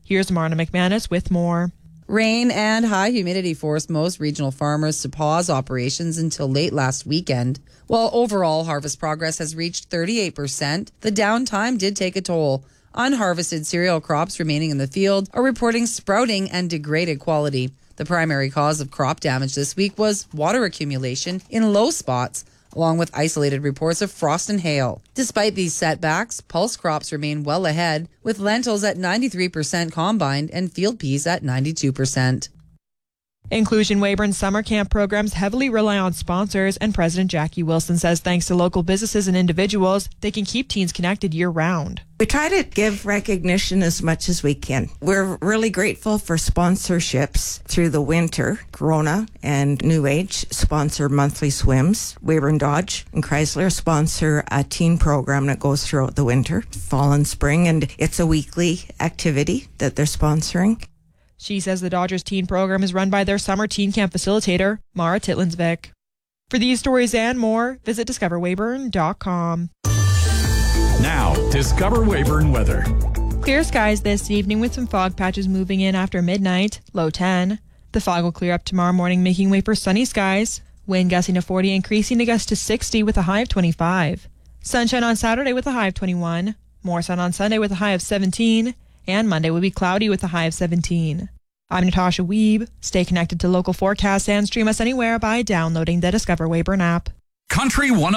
Here's Marna McManus with more. Rain and high humidity forced most regional farmers to pause operations until late last weekend. While overall harvest progress has reached 38%, the downtime did take a toll. Unharvested cereal crops remaining in the field are reporting sprouting and degraded quality. The primary cause of crop damage this week was water accumulation in low spots, along with isolated reports of frost and hail. Despite these setbacks, pulse crops remain well ahead, with lentils at 93% combined and field peas at 92%. Inclusion Weyburn summer camp programs heavily rely on sponsors, and President Jackie Wilson says thanks to local businesses and individuals, they can keep teens connected year-round. We try to give recognition as much as we can. We're really grateful for sponsorships through the winter. Corona and New Age sponsor monthly swims. Weyburn Dodge and Chrysler sponsor a teen program that goes throughout the winter, fall and spring, and it's a weekly activity that they're sponsoring. She says the Dodgers teen program is run by their summer teen camp facilitator, Mara Titlinsvik. For these stories and more, visit discoverweyburn.com. Now, Discover Weyburn weather. Clear skies this evening with some fog patches moving in after midnight, low 10. The fog will clear up tomorrow morning, making way for sunny skies. Wind gusting to 40, increasing to gust to 60 with a high of 25. Sunshine on Saturday with a high of 21. More sun on Sunday with a high of 17. And Monday will be cloudy with a high of 17. I'm Natasha Weeb. Stay connected to local forecasts and stream us anywhere by downloading the Discover Weyburn app. Country 1